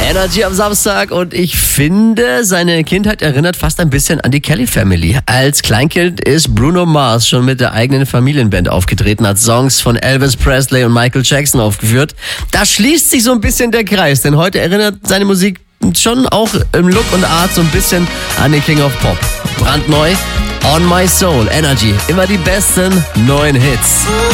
Energy am Samstag und ich finde, seine Kindheit erinnert fast ein bisschen an die Kelly Family. Als Kleinkind ist Bruno Mars schon mit der eigenen Familienband aufgetreten, hat Songs von Elvis Presley und Michael Jackson aufgeführt. Da schließt sich so ein bisschen der Kreis, denn heute erinnert seine Musik schon auch im Look und Art so ein bisschen an den King of Pop. Brandneu, On My Soul, Energy, immer die besten neuen Hits.